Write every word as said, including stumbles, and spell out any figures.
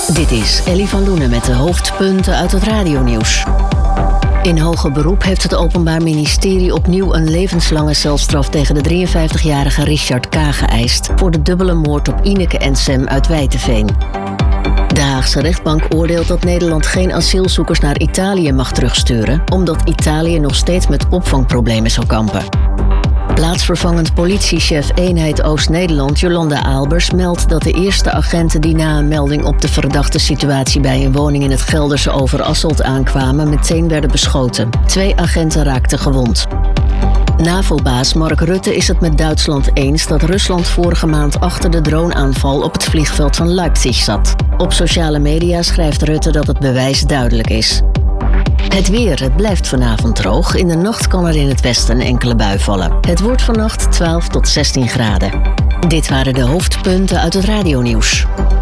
Dit is Ellie van Loenen met de hoofdpunten uit het radionieuws. In hoger beroep heeft het Openbaar Ministerie opnieuw een levenslange celstraf tegen de drieënvijftigjarige Richard K. geëist voor de dubbele moord op Ineke en Sem uit Wijteveen. De Haagse rechtbank oordeelt dat Nederland geen asielzoekers naar Italië mag terugsturen, omdat Italië nog steeds met opvangproblemen zou kampen. Plaatsvervangend politiechef eenheid Oost-Nederland Jolanda Aalbers meldt dat de eerste agenten die na een melding op de verdachte situatie bij een woning in het Gelderse Overasselt aankwamen meteen werden beschoten. Twee agenten raakten gewond. NAVO-baas Mark Rutte is het met Duitsland eens dat Rusland vorige maand achter de droneaanval op het vliegveld van Leipzig zat. Op sociale media schrijft Rutte dat het bewijs duidelijk is. Het weer, het blijft vanavond droog. In de nacht kan er in het westen een enkele bui vallen. Het wordt vannacht twaalf tot zestien graden. Dit waren de hoofdpunten uit het radionieuws.